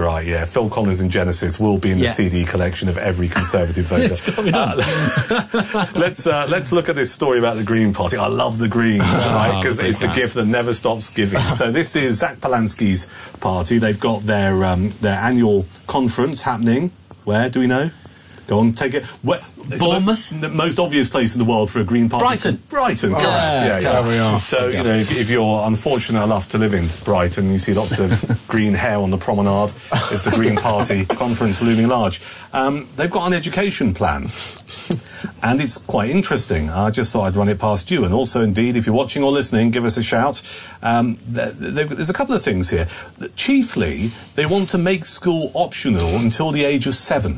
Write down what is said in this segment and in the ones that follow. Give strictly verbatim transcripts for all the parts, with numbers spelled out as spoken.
right, yeah. Phil Collins and Genesis will be in the yeah. C D collection of every Conservative voter. It's got me done. Uh, let's, uh, let's look at this story about the Green Party. I love the Greens, right, because it's the gift that never stops giving. So this is Zach Polansky's party. They've got their, um, their annual conference happening. Where, do we know? Go on, take it. Where, Bournemouth? The most obvious place in the world for a Green Party. Brighton. Brighton, correct. Yeah, yeah, yeah. yeah. So, you know, if, if you're unfortunate enough to live in Brighton, you see lots of green hair on the promenade. It's the Green Party conference looming large. Um, they've got an education plan. And it's quite interesting. I just thought I'd run it past you. And also, indeed, if you're watching or listening, give us a shout. Um, there's a couple of things here. Chiefly, they want to make school optional until the age of seven.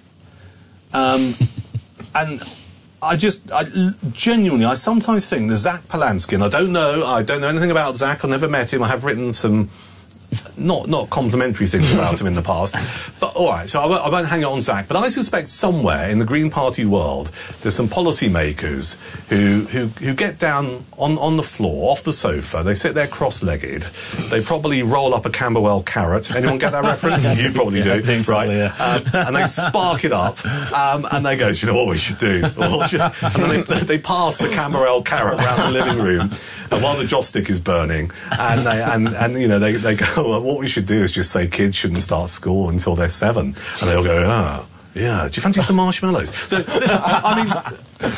Um, and I just, I, genuinely, I sometimes think that Zach Polansky, and I don't know, I don't know anything about Zach, I've never met him, I have written some not not complimentary things about him in the past, but all right, so I won't, I won't hang it on Zach, but I suspect somewhere in the Green Party world there's some policy makers who, who, who get down on, on the floor, off the sofa, they sit there cross-legged, they probably roll up a Camberwell carrot. Anyone get that reference? You probably do, yeah, right? Yeah. Um, and they spark it up, um, and they go, do you know what we should do? And then they, they pass the Camberwell carrot around the living room and while the joss stick is burning, and, they, and, and you know, they, they go, well, what we should do is just say kids shouldn't start school until they're seven. And they'll go, ah, yeah, do you fancy some marshmallows? So, listen, I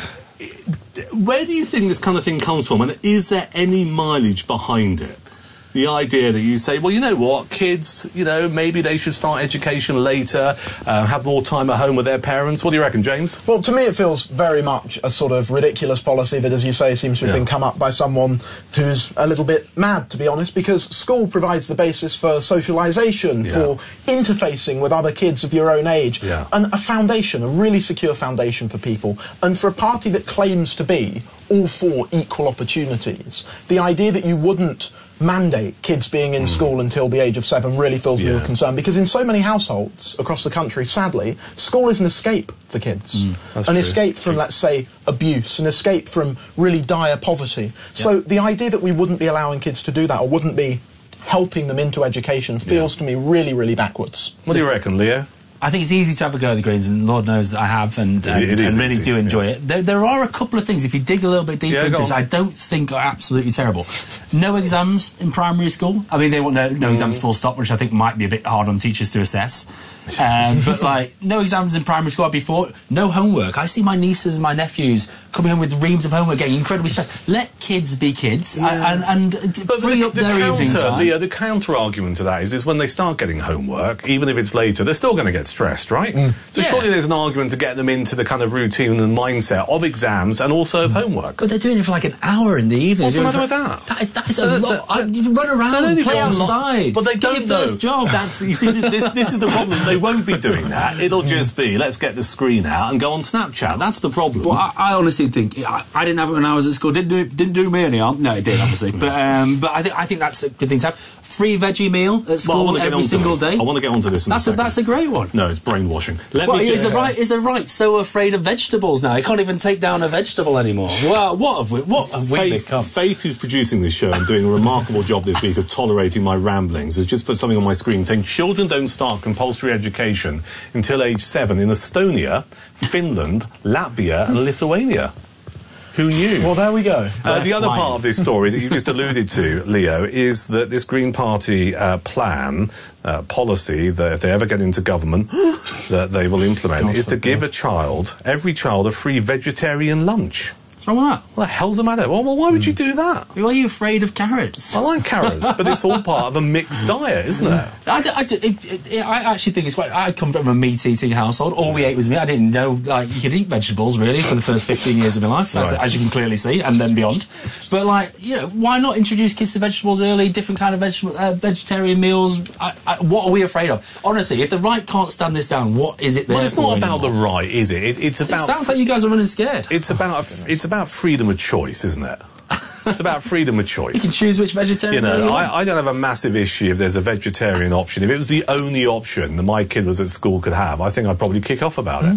mean, where do you think this kind of thing comes from? And is there any mileage behind it? The idea that you say, well, you know what, kids, you know, maybe they should start education later, uh, have more time at home with their parents. What do you reckon, James? Well, to me it feels very much a sort of ridiculous policy that, as you say, seems to have yeah. been come up by someone who's a little bit mad, to be honest, because school provides the basis for socialisation, yeah. for interfacing with other kids of your own age, yeah. and a foundation, a really secure foundation for people. And for a party that claims to be all for equal opportunities, the idea that you wouldn't mandate kids being in mm. school until the age of seven really fills me yeah. with concern, because in so many households across the country, sadly, school is an escape for kids. Mm, an true. escape from, true. let's say, abuse, an escape from really dire poverty. Yeah. So the idea that we wouldn't be allowing kids to do that, or wouldn't be helping them into education, feels yeah. to me really, really backwards. What do you reckon, Leo? I think it's easy to have a go at the Greens, and Lord knows I have, and, and, it is and really easy, do enjoy yeah. it. There, there are a couple of things, if you dig a little bit deeper yeah, into this, I don't think are absolutely terrible. No exams in primary school. I mean, they want no, no mm. exams full stop, which I think might be a bit hard on teachers to assess. Um, but, like, no exams in primary school, I'd be for. No homework. I see my nieces and my nephews coming home with reams of homework, getting incredibly stressed. Let kids be kids, yeah. and, and but free the, up the their counter, evening time. The, uh, the counter-argument to that is, is when they start getting homework, even if it's later, they're still going to get stressed, right? Mm. So yeah. surely there's an argument to get them into the kind of routine and mindset of exams and also of homework. But they're doing it for like an hour in the evening. What's the matter for, with that? That is, that is a Uh, lot. the, the, I, you run around, play outside. But they get don't your know. first job. That's, you see, this, this, this is the problem. They won't be doing that. It'll just be, let's get the screen out and go on Snapchat. That's the problem. Well, I, I honestly think I, I didn't have it when I was at school. Didn't do it, didn't do me any harm. No, it did, obviously. but um, but I think I think that's a good thing to have. Free veggie meal at school well, every single this. day. I want to get onto this in that's a a, second. that's a great one. No, it's brainwashing. Let well, me is get, the right is the right so afraid of vegetables now? He can't even take down a vegetable anymore. Well, what have we? What have we Faith, become? Faith, who's producing this show and doing a remarkable job this week of tolerating my ramblings, has just put something on my screen saying children don't start compulsory education until age seven in Estonia, Finland, Latvia, and Lithuania. Who knew? Well, there we go. Uh, the other part of this story that you just alluded to, Leo, is that this Green Party uh, plan, uh, policy, that if they ever get into government, that they will implement, God, is to give a child, every child, a free vegetarian lunch. What's wrong with that? What the hell's the matter? Well, well why would you do that? Why are you afraid of carrots? I like carrots, but it's all part of a mixed diet, isn't it? I, I, it, it, it, I actually think it's quite... I come from a meat-eating household. All we ate was meat. I didn't know like you could eat vegetables, really, for the first fifteen years of my life, as, right. as you can clearly see, and then beyond. But, like, you know, why not introduce kids to vegetables early, different kind of vegetable, uh, vegetarian meals? I, I, what are we afraid of? Honestly, if the right can't stand this down, what is it there Well, it's not about anymore? the right, is it? it it's about... It sounds like you guys are running scared. It's about, it's about freedom of choice, isn't it? It's about freedom of choice. You can choose which vegetarian You know, you I, I don't have a massive issue if there's a vegetarian option. If it was the only option that my kid was at school could have, I think I'd probably kick off about mm. it.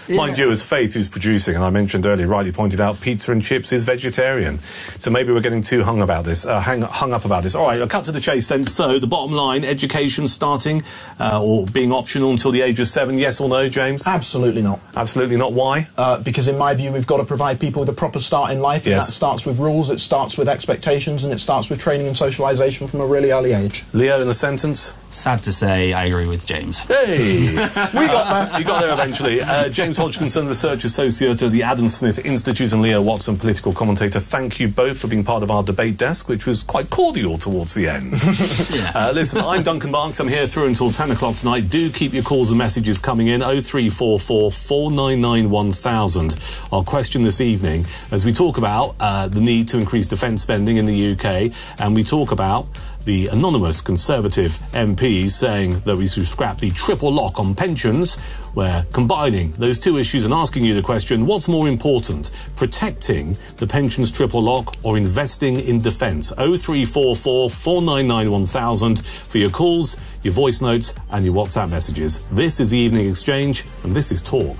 Yeah. Mind you, as Faith, who's producing, and I mentioned earlier, rightly pointed out, pizza and chips is vegetarian. So maybe we're getting too hung about this, uh, hang, hung up about this. All right, I'll cut to the chase then. So the bottom line, education starting uh, or being optional until the age of seven, yes or no, James? Absolutely not. Absolutely not. Why? Uh, because in my view, we've got to provide people with a proper start in life, and Yes. that starts with rules, it starts with expectations, and it starts with training and socialisation from a really early age. Leo, in a sentence? Sad to say, I agree with James. Hey! We got there. You got there eventually. Uh, James Hodgkinson, Research Associate at the Adam Smith Institute, and Leo Watson, political commentator. Thank you both for being part of our debate desk, which was quite cordial towards the end. Yeah. uh, listen, I'm Duncan Barks. I'm here through until ten o'clock tonight. Do keep your calls and messages coming in. oh three four four, four nine nine, one thousand. Our question this evening, as we talk about uh, the need to increase defence spending in the U K, and we talk about the anonymous Conservative M Ps saying that we should scrap the triple lock on pensions. We're combining those two issues and asking you the question, what's more important, protecting the pensions triple lock or investing in defence? oh three four four, four nine nine, one thousand for your calls, your voice notes and your WhatsApp messages. This is the Evening Exchange and this is Talk.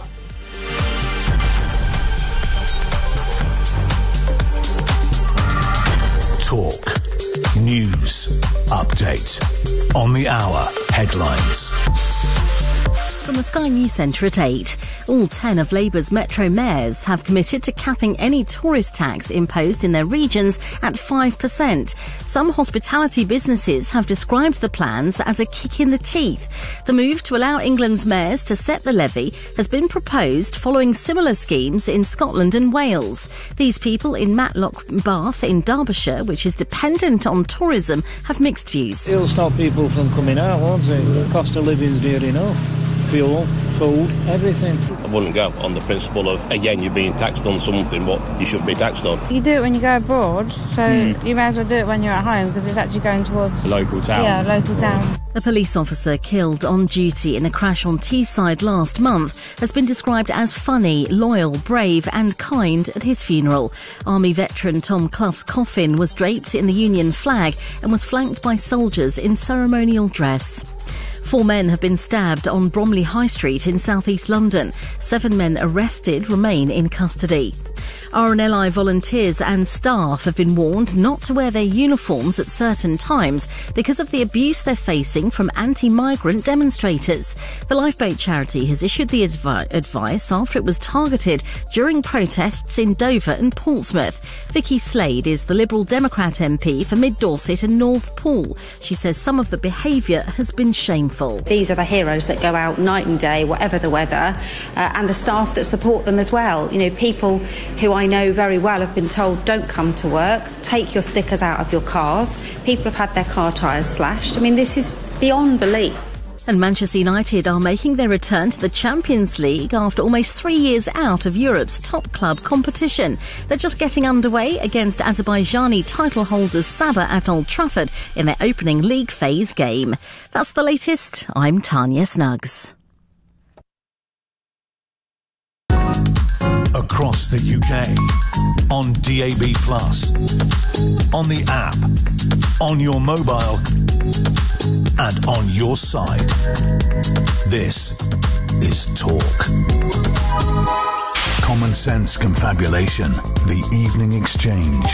Talk. News. Update. On the hour. Headlines. From the Sky News Centre at eight, all ten of Labour's Metro mayors have committed to capping any tourist tax imposed in their regions at five percent. Some hospitality businesses have described the plans as a kick in the teeth. The move to allow England's mayors to set the levy has been proposed following similar schemes in Scotland and Wales. These people in Matlock Bath in Derbyshire, which is dependent on tourism, have mixed views. It'll stop people from coming out, won't it? The cost of living's dear enough. Fuel, food, everything. I wouldn't go on the principle of, again, you're being taxed on something what you shouldn't be taxed on. You do it when you go abroad, so mm. you may as well do it when you're at home because it's actually going towards... Local town. Yeah, local town. A police officer killed on duty in a crash on Teesside last month has been described as funny, loyal, brave and kind at his funeral. Army veteran Tom Clough's coffin was draped in the Union flag and was flanked by soldiers in ceremonial dress. Four men have been stabbed on Bromley High Street in southeast London. Seven men arrested remain in custody. R N L I volunteers and staff have been warned not to wear their uniforms at certain times because of the abuse they're facing from anti-migrant demonstrators. The Lifeboat charity has issued the advi- advice after it was targeted during protests in Dover and Portsmouth. Vicky Slade is the Liberal Democrat M P for Mid Dorset and North Poole. She says some of the behaviour has been shameful. These are the heroes that go out night and day, whatever the weather, uh, and the staff that support them as well. You know, people who I know very well have been told don't come to work, take your stickers out of your cars. People have had their car tyres slashed. I mean, this is beyond belief. And Manchester United are making their return to the Champions League after almost three years out of Europe's top club competition. They're just getting underway against Azerbaijani title holders Sabah at Old Trafford in their opening league phase game. That's the latest. I'm Tanya Snuggs. Across the U K, on D A B plus, on the app, on your mobile, and on your side. This is Talk. Common sense confabulation. The Evening Exchange.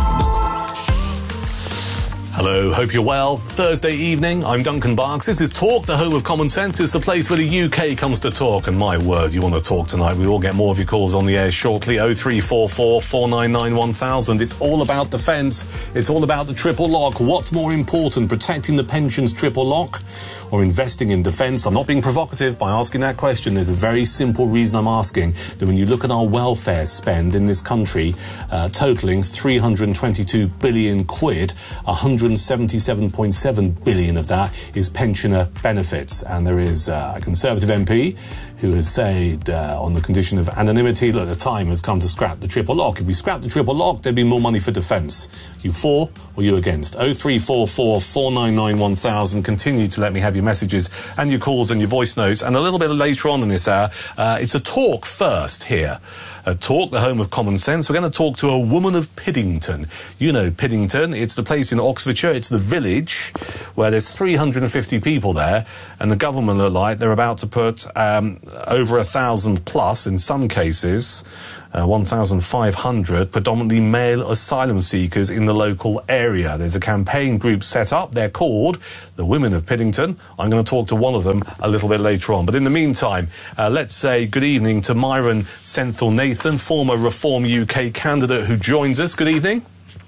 Hello, hope you're well. Thursday evening, I'm Duncan Barks. This is Talk, the home of common sense. It's the place where the U K comes to talk. And my word, you want to talk tonight. We will get more of your calls on the air shortly. oh three four four, four nine nine, one thousand. It's all about defence. It's all about the triple lock. What's more important, protecting the pensions triple lock or investing in defence? I'm not being provocative by asking that question. There's a very simple reason I'm asking. That when you look at our welfare spend in this country, uh, totalling three hundred twenty-two billion quid, one hundred seventy-seven point seven billion of that is pensioner benefits. And there is uh, a Conservative M P who has said uh, on the condition of anonymity that the time has come to scrap the triple lock. If we scrap the triple lock, there'd be more money for defence. You for or you against? oh three four four, four nine nine, one thousand. Continue to let me have your your messages and your calls and your voice notes. And a little bit later on in this hour, uh, it's a talk first here. A talk, the home of common sense. We're going to talk to a woman of Piddington. You know Piddington. It's the place in Oxfordshire. It's the village where there's three hundred fifty people there, and the government look like they're about to put um, over a thousand plus, in some cases, uh, one thousand five hundred, predominantly male asylum seekers in the local area. There's a campaign group set up. They're called the Women of Piddington. I'm going to talk to one of them a little bit later on. But in the meantime, uh, let's say good evening to Myron Senthil-Nathan, former Reform U K candidate who joins us. Good evening.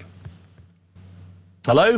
Hello?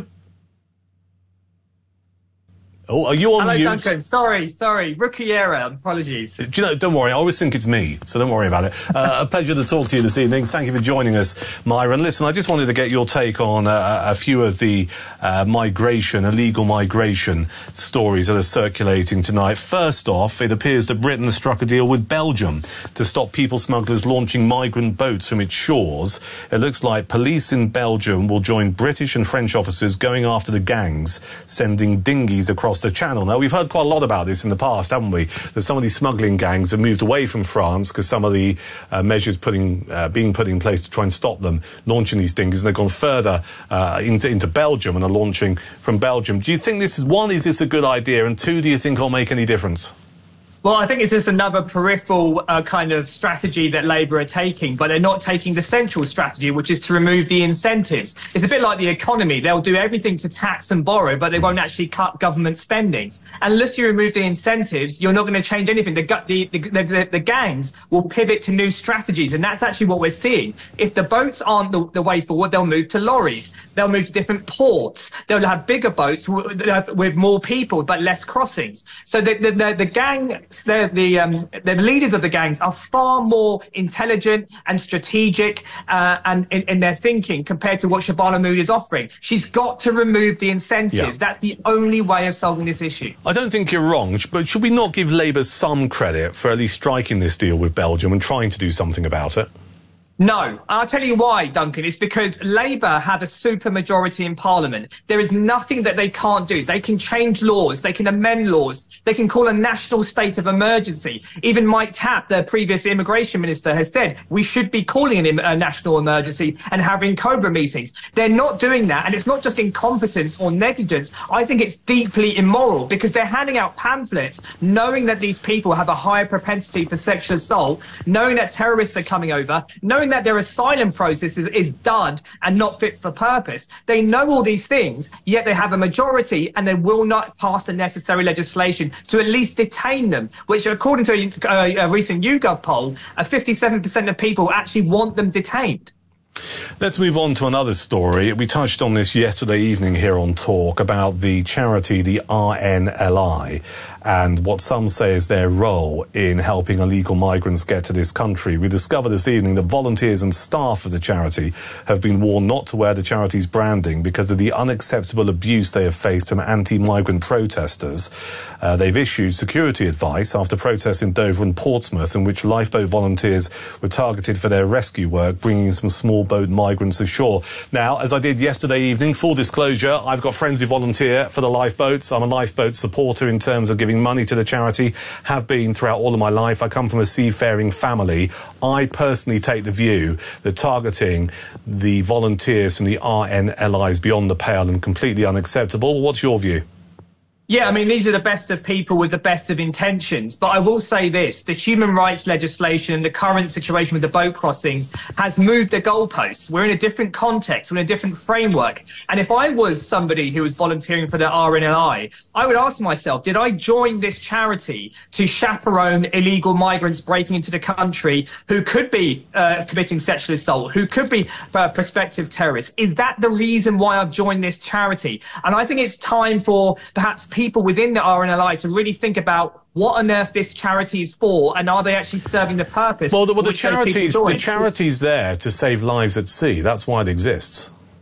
Oh, are you on Hello, mute? Duncan. Sorry, sorry. Rookie error. Apologies. Do you know, don't worry, I always think it's me, so don't worry about it. Uh, a pleasure to talk to you this evening. Thank you for joining us, Myron. Listen, I just wanted to get your take on uh, a few of the uh, migration, illegal migration stories that are circulating tonight. First off, it appears that Britain has struck a deal with Belgium to stop people smugglers launching migrant boats from its shores. It looks like police in Belgium will join British and French officers going after the gangs, sending dinghies across the channel. Now, we've heard quite a lot about this in the past, haven't we? That some of these smuggling gangs have moved away from France because some of the uh, measures putting, uh, being put in place to try and stop them launching these dinghies, and they've gone further uh, into, into Belgium and are launching from Belgium. Do you think this is, one, is this a good idea? And two, do you think it'll make any difference? Well, I think it's just another peripheral uh, kind of strategy that Labour are taking, but they're not taking the central strategy, which is to remove the incentives. It's a bit like the economy. They'll do everything to tax and borrow, but they won't actually cut government spending. Unless you remove the incentives, you're not going to change anything. The, the, the, the, the gangs will pivot to new strategies, and that's actually what we're seeing. If the boats aren't the, the way forward, they'll move to lorries. They'll move to different ports. They'll have bigger boats with more people, but less crossings. So the, the, the, the gang... The, the, um, the leaders of the gangs are far more intelligent and strategic uh, and in, in their thinking compared to what Shabana Mahmood is offering. She's got to remove the incentives. Yeah. That's the only way of solving this issue. I don't think you're wrong, but should we not give Labour some credit for at least striking this deal with Belgium and trying to do something about it? No. I'll tell you why, Duncan. It's because Labour have a super majority in Parliament. There is nothing that they can't do. They can change laws. They can amend laws. They can call a national state of emergency. Even Mike Tapp, the previous immigration minister, has said we should be calling an, a national emergency and having COBRA meetings. They're not doing that. And it's not just incompetence or negligence. I think it's deeply immoral because they're handing out pamphlets knowing that these people have a higher propensity for sexual assault, knowing that terrorists are coming over, knowing that their asylum process is, is dud and not fit for purpose. They know all these things, yet they have a majority and they will not pass the necessary legislation to at least detain them, which according to a, a, a recent YouGov poll, uh, fifty-seven percent of people actually want them detained. Let's move on to another story. We touched on this yesterday evening here on Talk about the charity, the R N L I, and what some say is their role in helping illegal migrants get to this country. We discovered this evening that volunteers and staff of the charity have been warned not to wear the charity's branding because of the unacceptable abuse they have faced from anti-migrant protesters. Uh, they've issued security advice after protests in Dover and Portsmouth in which lifeboat volunteers were targeted for their rescue work, bringing some small boat migrants ashore. Now, as I did yesterday evening, full disclosure, I've got friends who volunteer for the lifeboats. I'm a lifeboat supporter in terms of giving money to the charity, have been throughout all of my life. I come from a seafaring family. I personally take the view that targeting the volunteers from the R N L I is beyond the pale and completely unacceptable. What's your view? Yeah, I mean, these are the best of people with the best of intentions. But I will say this, the human rights legislation and the current situation with the boat crossings has moved the goalposts. We're in a different context, we're in a different framework. And if I was somebody who was volunteering for the R N L I, I would ask myself, did I join this charity to chaperone illegal migrants breaking into the country who could be uh, committing sexual assault, who could be uh, prospective terrorists? Is that the reason why I've joined this charity? And I think it's time for perhaps people within the R N L I to really think about what on earth this charity is for, and are they actually serving the purpose? Well, the, well, the charities, the charity's there to save lives at sea. That's why it exists.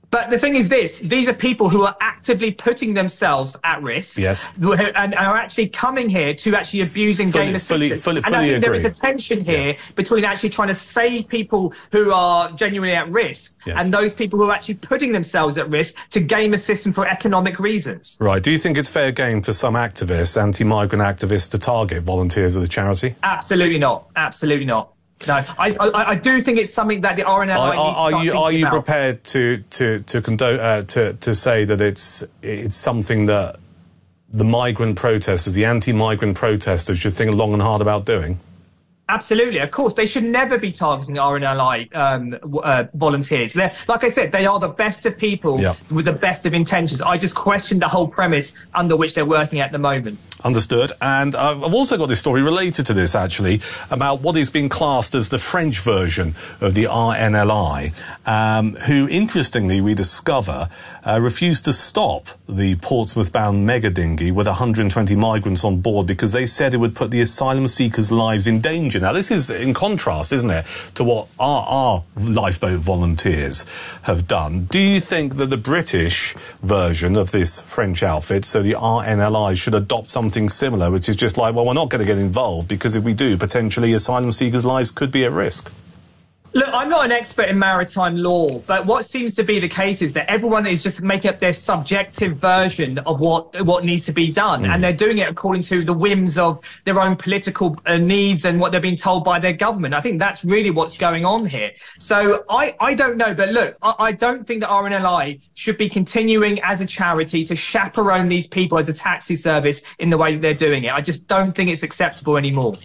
But the thing is this, these are people who are actively putting themselves at risk. Yes. Who, and are actually coming here to actually abuse and Fully- gain fully- assistance. fully- and I fully think there agree. is a tension here between actually trying to save people who are genuinely at risk Yes. and those people who are actually putting themselves at risk to gain assistance for economic reasons. Right. Do you think it's fair game for some activists, anti-migrant activists, to target volunteers of the charity? Absolutely not. Absolutely not. No, I, I, I do think it's something that the R N L I Are, needs to are start you are thinking you about. prepared to to to condone uh, to to say that it's it's something that the migrant protesters, the anti-migrant protesters, should think long and hard about doing? Absolutely, of course. They should never be targeting R N L I um, w- uh, volunteers. They're, like I said, they are the best of people Yeah. with the best of intentions. I just question the whole premise under which they're working at the moment. Understood. And uh, I've also got this story related to this, actually, about what is being classed as the French version of the R N L I, um, who, interestingly, we discover, uh, refused to stop the Portsmouth-bound mega dinghy with one hundred twenty migrants on board because they said it would put the asylum seekers' lives in danger. Now, this is in contrast, isn't it, to what our, our lifeboat volunteers have done. Do you think that the British version of this French outfit, so the R N L I, should adopt something similar, which is just like, well, we're not going to get involved because if we do, potentially asylum seekers' lives could be at risk? Look, I'm not an expert in maritime law, but what seems to be the case is that everyone is just making up their subjective version of what what needs to be done, mm. and they're doing it according to the whims of their own political uh, needs and what they're being told by their government. I think that's really what's going on here. So I, I don't know, but look, I, I don't think that R N L I should be continuing as a charity to chaperone these people as a taxi service in the way that they're doing it. I just don't think it's acceptable anymore.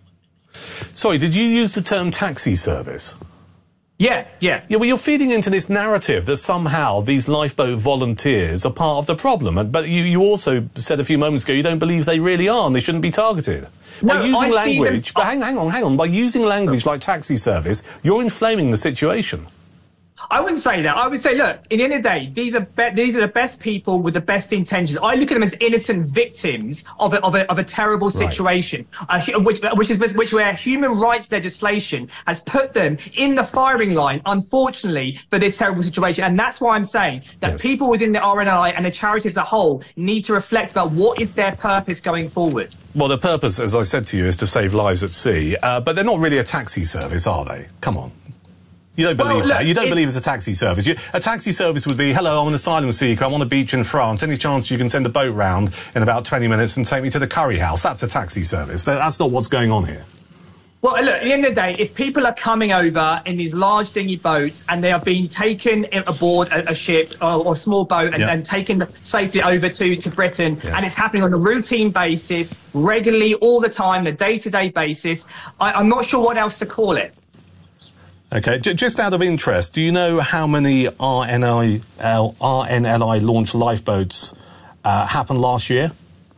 Sorry, did you use the term taxi service? Yeah, yeah. Yeah, well, you're feeding into this narrative that somehow these lifeboat volunteers are part of the problem. But you, you also said a few moments ago you don't believe they really are and they shouldn't be targeted. No, By using I see language, them- but hang, hang on, hang on. By using language like taxi service, you're inflaming the situation. I wouldn't say that. I would say, look, in the end of the day, these are be- these are the best people with the best intentions. I look at them as innocent victims of a, of a, of a terrible situation, uh, hu- which, which is which where human rights legislation has put them in the firing line, unfortunately, for this terrible situation. And that's why I'm saying that Yes. people within the R N L I and the charity as a whole need to reflect about what is their purpose going forward. Well, the purpose, as I said to you, is to save lives at sea. Uh, but they're not really a taxi service, are they? Come on. You don't believe Well, look, that. You don't it- believe it's a taxi service. You, a taxi service would be, hello, I'm an asylum seeker. I'm on the beach in France. Any chance you can send a boat round in about twenty minutes and take me to the curry house? That's a taxi service. That- That's not what's going on here. Well, look, at the end of the day, if people are coming over in these large dinghy boats and they are being taken i- aboard a, a ship or, or a small boat and, Yeah. and taken safely over to, to Britain, Yes. and it's happening on a routine basis, regularly, all the time, a day-to-day basis, I, I'm not sure what else to call it. Okay, J- just out of interest, do you know how many R N L I, R N L I launched lifeboats uh, happened last year?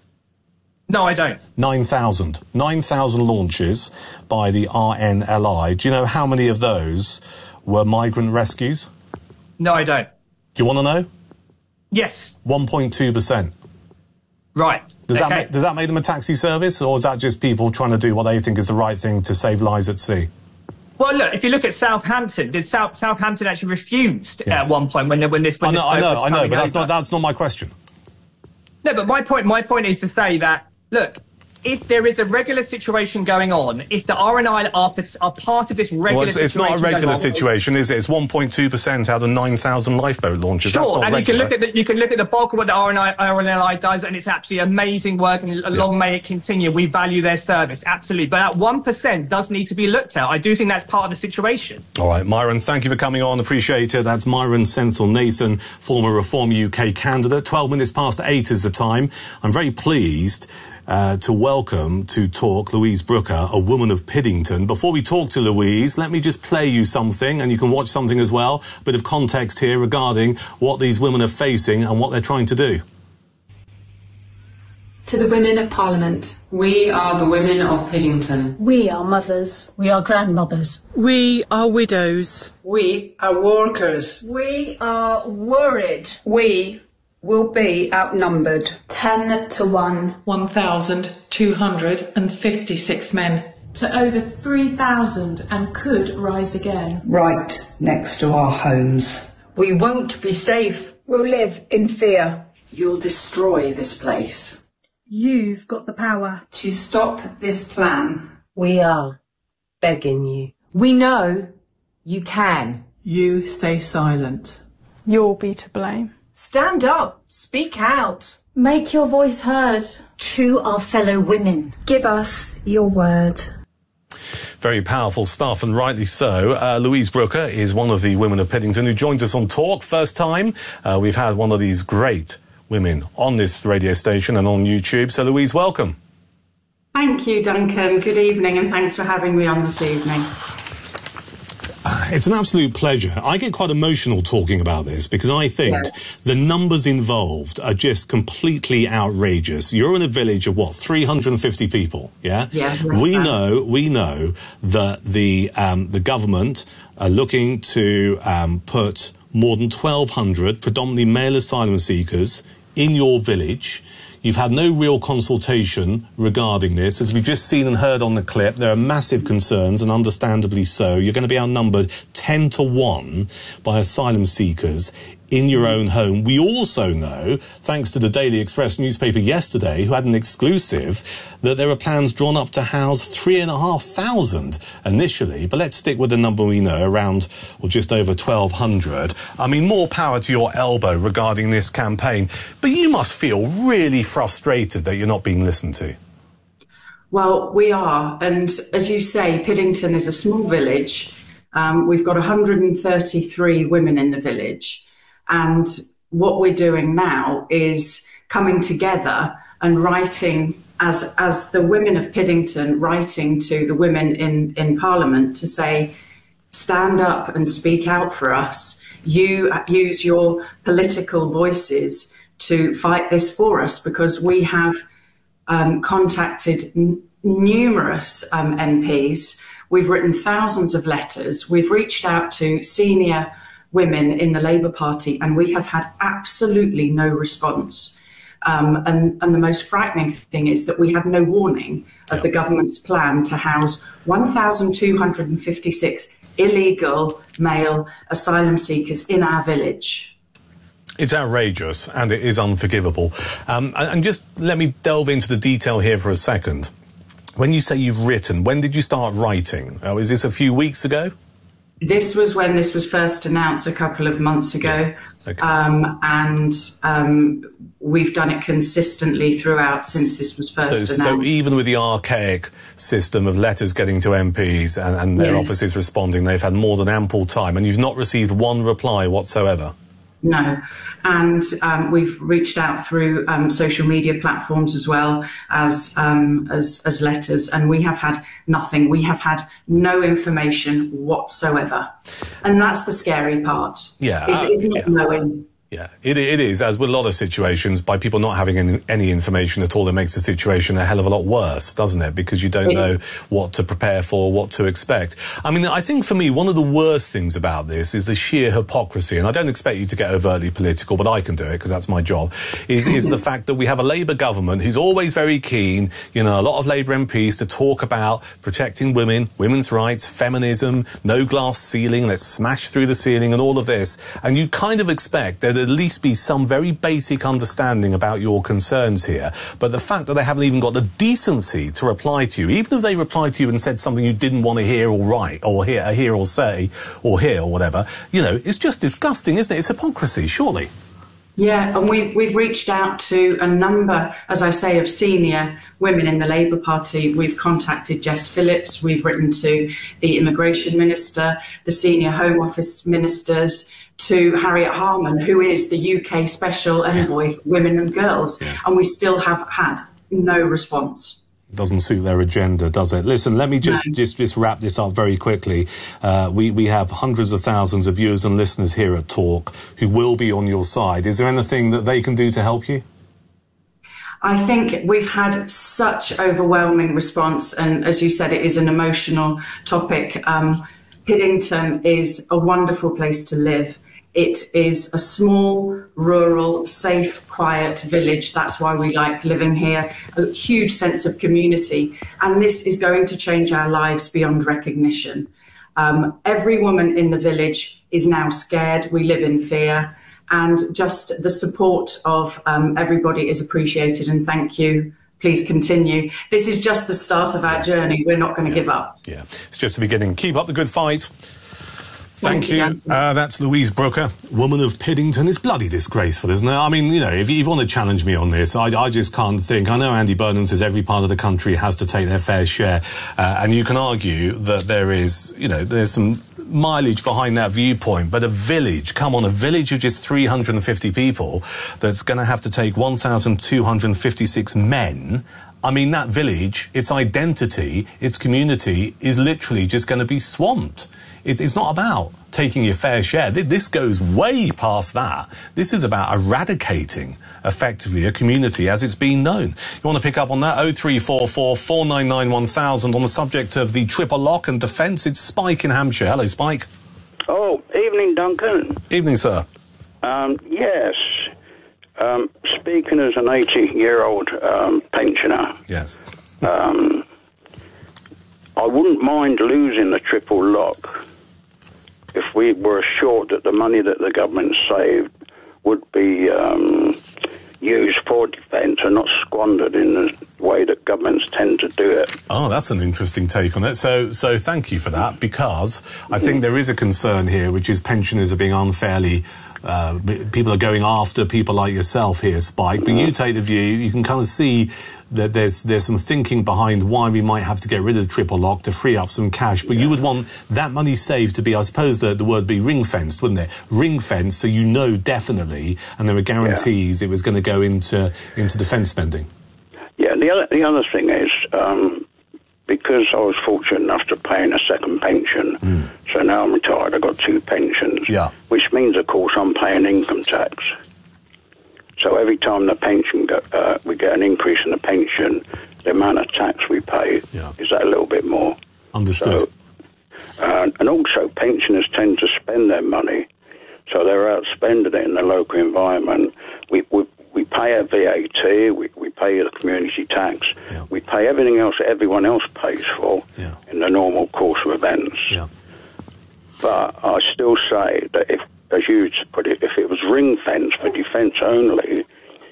No, I don't. nine thousand. nine thousand launches by the R N L I. Do you know how many of those were migrant rescues? No, I don't. Do you want to know? Yes. one point two percent. Right. Does, that Okay. make, does that make them a taxi service, or is that just people trying to do what they think is the right thing to save lives at sea? Well, look, if you look at Southampton, did South, Southampton actually refused Yes. at one point when, when this when I know, this I boat know, was I know, coming but that's over? not, that's not my question. No, but my point, my point is to say that, look, if there is a regular situation going on, if the R N I are, are part of this regular Well, it's, it's situation not a regular going on- situation, is it? It's one point two percent out of nine thousand lifeboat launches. Sure, That's not and you can regular. look at the, you can look at the bulk of what the R N I, R N L I does, and it's actually amazing work, and long may it continue. We value their service, absolutely. But that one percent does need to be looked at. I do think that's part of the situation. All right, Myron, thank you for coming on. Appreciate it. That's Myron Senthil Nathan, former Reform U K candidate. twelve minutes past eight is the time. I'm very pleased uh, to welcome to talk Louise Brooker, a woman of Piddington. Before we talk to Louise, let me just play you something, and you can watch something as well. A bit of context here regarding what these women are facing and what they're trying to do. To the women of Parliament. We are the women of Piddington. We are mothers. We are grandmothers. We are widows. We are workers. We are worried. We will be outnumbered. Ten to one. one thousand two hundred fifty-six men. To over three thousand and could rise again. Right next to our homes. We won't be safe. We'll live in fear. You'll destroy this place. You've got the power. To stop this plan. We are begging you. We know you can. You stay silent. You'll be to blame. Stand up. Speak out. Make your voice heard. To our fellow women. Give us your word. Very powerful stuff, and rightly so. Uh, Louise Brooker is one of the women of Piddington who joins us on Talk. First time uh, we've had one of these great women on this radio station and on YouTube. So, Louise, welcome. Thank you, Duncan. Good evening, and thanks for having me on this evening. It's an absolute pleasure. I get quite emotional talking about this because I think yeah. the numbers involved are just completely outrageous. You're in a village of, what, three hundred fifty people, yeah? Yeah. We know, we know that the, um, the government are looking to um, put more than twelve hundred predominantly male asylum seekers in your village. You've had no real consultation regarding this. As we've just seen and heard on the clip, there are massive concerns, and understandably so. You're going to be outnumbered ten to one by asylum seekers in your own home. We also know, thanks to the Daily Express newspaper yesterday, who had an exclusive, that there are plans drawn up to house three and a half thousand initially. But let's stick with the number we know, around or just over twelve hundred. I mean, more power to your elbow regarding this campaign. But you must feel really frustrated that you're not being listened to. Well, we are. And as you say, Piddington is a small village. Um, we've got one hundred thirty-three women in the village. And what we're doing now is coming together and writing, as as the women of Piddington, writing to the women in, in Parliament to say, stand up and speak out for us. You use your political voices to fight this for us, because we have um, contacted n- numerous um, M Ps. We've written thousands of letters. We've reached out to senior women in the Labour Party, and we have had absolutely no response. Um, and, and the most frightening thing is that we had no warning of the government's plan to house one thousand two hundred fifty-six illegal male asylum seekers in our village. It's outrageous and it is unforgivable. Um, and, and just let me delve into the detail here for a second. When you say you've written, when did you start writing? Oh, is this a few weeks ago? This was when this was first announced a couple of months ago. Okay. Um, and um, we've done it consistently throughout since this was first so, announced. So even with the archaic system of letters getting to M Ps and, and their yes. offices responding, they've had more than ample time, and you've not received one reply whatsoever? No. And um, we've reached out through um, social media platforms as well as, um, as as letters, and we have had nothing. We have had no information whatsoever. And that's the scary part. Yeah. Is, is not yeah. knowing. Yeah, it, it is, as with a lot of situations, by people not having any, any information at all, it makes the situation a hell of a lot worse, doesn't it? Because you don't know what to prepare for, what to expect. I mean, I think for me, one of the worst things about this is the sheer hypocrisy, and I don't expect you to get overtly political, but I can do it because that's my job, is, is the fact that we have a Labour government who's always very keen, you know, a lot of Labour M Ps to talk about protecting women, women's rights, feminism, no glass ceiling, let's smash through the ceiling and all of this. And you kind of expect that at least be some very basic understanding about your concerns here. But the fact that they haven't even got the decency to reply to you, even if they replied to you and said something you didn't want to hear or write or hear, or hear or say or hear or whatever, you know, it's just disgusting, isn't it? It's hypocrisy, surely. Yeah, and we've, we've reached out to a number, as I say, of senior women in the Labour Party. We've contacted Jess Phillips, we've written to the Immigration Minister, the Senior Home Office Ministers, to Harriet Harman, who is the U K Special Envoy for Women and Girls, yeah. and we still have had no response. Doesn't suit their agenda, does it? Listen, let me just, no. just, just wrap this up very quickly. Uh, we, we have hundreds of thousands of viewers and listeners here at Talk who will be on your side. Is there anything that they can do to help you? I think we've had such overwhelming response, and as you said, it is an emotional topic. Um, Piddington is a wonderful place to live. It is a small, rural, safe, quiet village. That's why we like living here. A huge sense of community. And this is going to change our lives beyond recognition. Um, every woman in the village is now scared. We live in fear. And just the support of um, everybody is appreciated, and thank you. Please continue. This is just the start of our yeah. journey. We're not going to yeah. give up. Yeah, it's just the beginning. Keep up the good fight. Thank, Thank you. you. Uh, that's Louise Brooker, woman of Piddington. It's bloody disgraceful, isn't it? I mean, you know, if you want to challenge me on this, I, I just can't think. I know Andy Burnham says every part of the country has to take their fair share, uh, and you can argue that there is, you know, there's some mileage behind that viewpoint, but a village, come on, a village of just three hundred fifty people that's going to have to take one thousand two hundred fifty-six men. I mean, that village, its identity, its community is literally just going to be swamped. It, it's not about taking your fair share. This goes way past that. This is about eradicating, effectively, a community as it's been known. You want to pick up on that? oh three four four, four nine nine, one thousand on the subject of the triple lock and defence. It's Spike in Hampshire. Hello, Spike. Oh, evening, Duncan. Evening, sir. Um, yes. Um, speaking as an eighty-year-old um, pensioner. Yes. Um, I wouldn't mind losing the triple lock if we were assured that the money that the government saved would be um, used for defence and not squandered in the way that governments tend to do it. Oh, that's an interesting take on it. So, so thank you for that, because I think there is a concern here, which is pensioners are being unfairly... Uh, people are going after people like yourself here, Spike, but you take the view, you can kind of see that there's there's some thinking behind why we might have to get rid of the triple lock to free up some cash, but yeah. you would want that money saved to be, I suppose the, the word would be ring-fenced, wouldn't it? Ring-fenced, so you know definitely, and there were guarantees yeah. it was going to go into into defence spending. Yeah, the other, the other thing is, um, because I was fortunate enough to pay in a second pension, mm. so now I'm retired, I've got two pensions, yeah. which means, of course, I'm paying income tax. So every time the pension go, uh, we get an increase in the pension, the amount of tax we pay yeah. is that a little bit more. Understood. So, uh, and also, pensioners tend to spend their money, so they're outspending it in the local environment. We, we We pay our V A T, we, we pay the community tax, yeah. we pay everything else that everyone else pays for yeah. in the normal course of events. Yeah. But I still say that if, as you put it, if it was ring-fenced for defence only,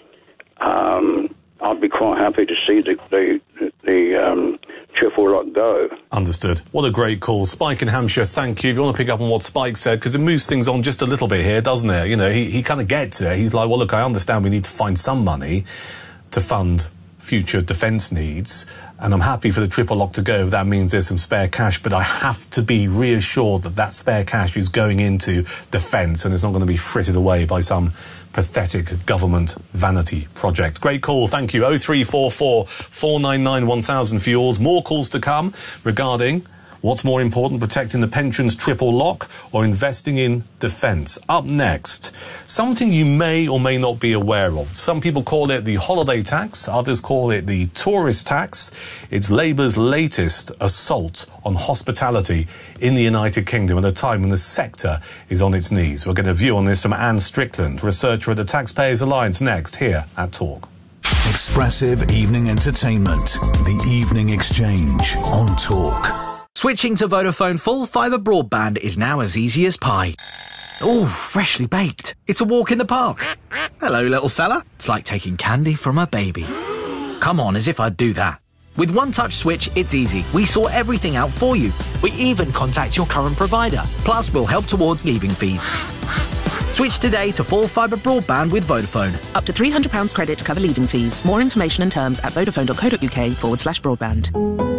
um, I'd be quite happy to see the, the, the um, triple lock go. Understood. What a great call. Spike in Hampshire, thank you. If you want to pick up on what Spike said, because it moves things on just a little bit here, doesn't it? You know, he, he kind of gets it. He's like, well, look, I understand we need to find some money to fund future defence needs, and I'm happy for the triple lock to go if that means there's some spare cash, but I have to be reassured that that spare cash is going into defence and it's not going to be frittered away by some pathetic government vanity project. Great call, thank you. oh three four four, four nine nine, one thousand for yours. More calls to come regarding what's more important, protecting the pensions triple lock or investing in defence. Up next, something you may or may not be aware of. Some people call it the holiday tax, others call it the tourist tax. It's Labour's latest assault on hospitality in the United Kingdom at a time when the sector is on its knees. We'll get a view on this from Anne Strickland, researcher at the Taxpayers Alliance, next here at Talk. Expressive evening entertainment. The Evening Exchange on Talk. Switching to Vodafone full fibre broadband is now as easy as pie. Ooh, freshly baked. It's a walk in the park. Hello, little fella. It's like taking candy from a baby. Come on, as if I'd do that. With One Touch Switch, it's easy. We sort everything out for you. We even contact your current provider. Plus, we'll help towards leaving fees. Switch today to full fibre broadband with Vodafone. Up to three hundred pounds credit to cover leaving fees. More information and terms at vodafone.co.uk forward slash broadband.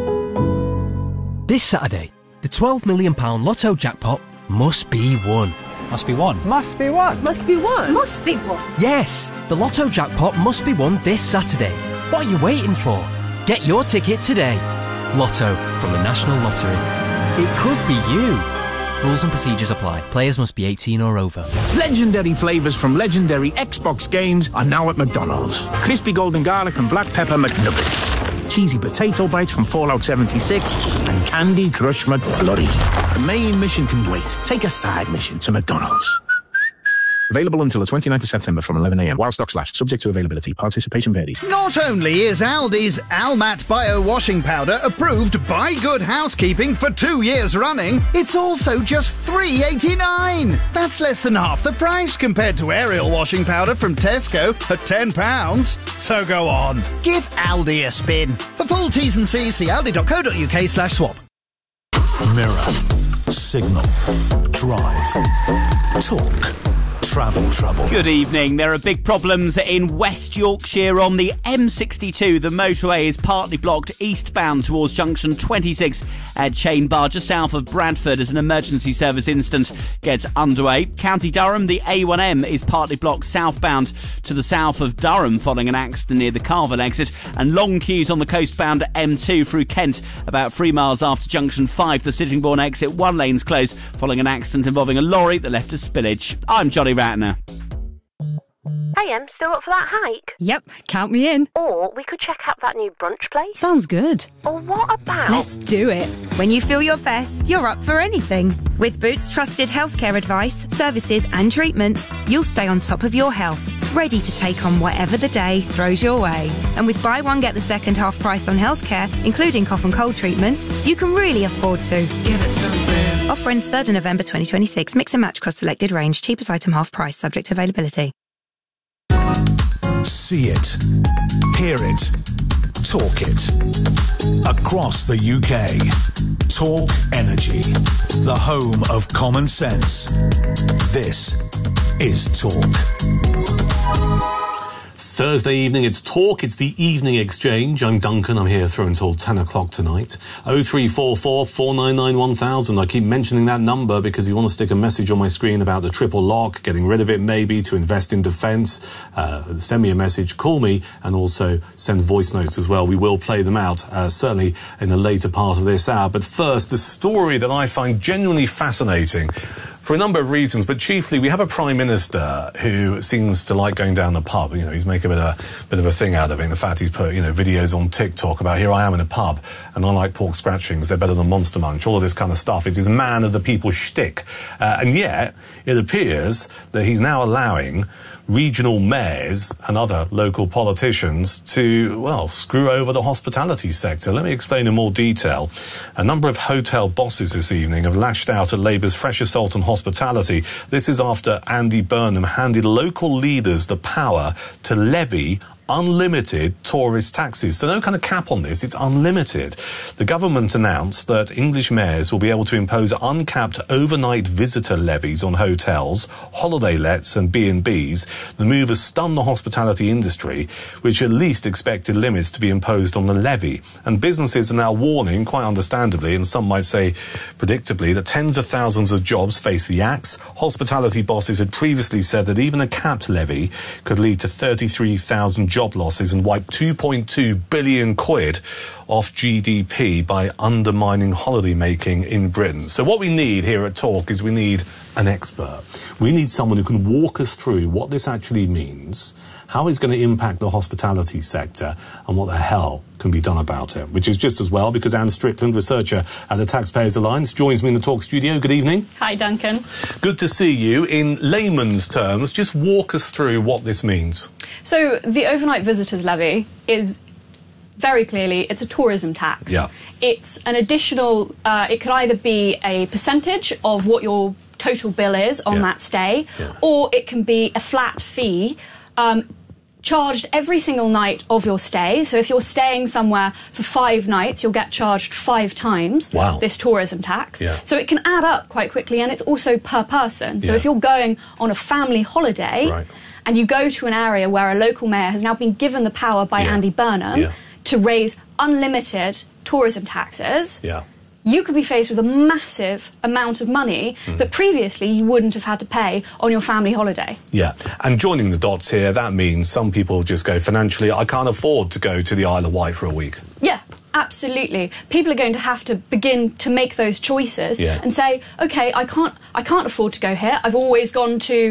This Saturday, the twelve million pounds Lotto jackpot must be won. Must be won. Must be won. Must be won. Must be won. Yes, the Lotto jackpot must be won this Saturday. What are you waiting for? Get your ticket today. Lotto from the National Lottery. It could be you. Rules and procedures apply. Players must be eighteen or over. Legendary flavours from legendary Xbox games are now at McDonald's. Crispy golden garlic and black pepper McNuggets. Cheesy potato bites from Fallout seventy-six and Candy Crush McFlurry. The main mission can wait. Take a side mission to McDonald's. Available until the twenty-ninth of September from eleven a m while stocks last, subject to availability. Participation varies. Not only is Aldi's Almat Bio Washing Powder approved by Good Housekeeping for two years running, it's also just three pounds eighty-nine. That's less than half the price compared to Ariel washing powder from Tesco at ten pounds. So go on, give Aldi a spin. For full T's and C's, see aldi.co.uk slash swap. Mirror, signal, drive, talk, travel trouble. Good evening. There are big problems in West Yorkshire on the M sixty-two. The motorway is partly blocked eastbound towards junction twenty-six at Chain Bar, just south of Bradford, as an emergency service incident gets underway. County Durham, the A one M is partly blocked southbound to the south of Durham following an accident near the Carville exit, and long queues on the coastbound M two through Kent about three miles after junction five. The Sittingbourne exit, one lane's closed following an accident involving a lorry that left a spillage. I'm Johnny Ratner. Hey, Em, still up for that hike? Yep, count me in. Or we could check out that new brunch place. Sounds good. Or what about... Let's do it. When you feel your best, you're up for anything. With Boots trusted healthcare advice, services and treatments, you'll stay on top of your health, ready to take on whatever the day throws your way. And with buy one, get the second half price on healthcare, including cough and cold treatments, you can really afford to. Give it some Boots. Offer ends third of November twenty twenty-six. Mix and match across selected range. Cheapest item half price, subject to availability. See it, hear it, talk it. Across the U K, Talk Energy, the home of common sense. This is Talk. Thursday evening, it's Talk, it's the Evening Exchange. I'm Duncan, I'm here through until ten o'clock tonight. oh three four four, four nine nine, one thousand. I keep mentioning that number because you want to stick a message on my screen about the triple lock, getting rid of it maybe, to invest in defence. Uh, send me a message, call me, and also send voice notes as well. We will play them out, uh, certainly in the later part of this hour. But first, a story that I find genuinely fascinating, for a number of reasons, but chiefly we have a Prime Minister who seems to like going down the pub. You know, he's making a bit of, bit of a thing out of it. In fact, he's put, you know, videos on TikTok about, here I am in a pub, and I like pork scratchings, they're better than Monster Munch, all of this kind of stuff. It's his man of the people shtick. Uh, and yet, it appears that he's now allowing regional mayors and other local politicians to, well, screw over the hospitality sector. Let me explain in more detail. A number of hotel bosses this evening have lashed out at Labour's fresh assault on hospitality. This is after Andy Burnham handed local leaders the power to levy unlimited tourist taxes. So no kind of cap on this, it's unlimited. The government announced that English mayors will be able to impose uncapped overnight visitor levies on hotels, holiday lets and B and Bs. The move has stunned the hospitality industry, which at least expected limits to be imposed on the levy. And businesses are now warning, quite understandably, and some might say predictably, that tens of thousands of jobs face the axe. Hospitality bosses had previously said that even a capped levy could lead to thirty-three thousand job losses and wipe two point two billion quid off G D P by undermining holiday making in Britain. So what we need here at Talk is we need an expert. We need someone who can walk us through what this actually means, how it's going to impact the hospitality sector, and what the hell can be done about it. Which is just as well, because Anne Strickland, researcher at the Taxpayers Alliance, joins me in the Talk studio. Good evening. Hi, Duncan. Good to see you. In layman's terms, just walk us through what this means. So the overnight visitors levy is very clearly, it's a tourism tax. Yeah. It's an additional, uh, it could either be a percentage of what your total bill is on Yeah. that stay, Yeah. or it can be a flat fee um, charged every single night of your stay. So if you're staying somewhere for five nights, you'll get charged five times Wow. this tourism tax. Yeah. So it can add up quite quickly, and it's also per person. So Yeah. if you're going on a family holiday, Right. and you go to an area where a local mayor has now been given the power by Yeah. Andy Burnham Yeah. to raise unlimited tourism taxes, Yeah. you could be faced with a massive amount of money Mm. that previously you wouldn't have had to pay on your family holiday. Yeah, and joining the dots here, that means some people just go, financially, I can't afford to go to the Isle of Wight for a week. Yeah, absolutely. People are going to have to begin to make those choices Yeah. and say, okay, I can't, I can't afford to go here. I've always gone to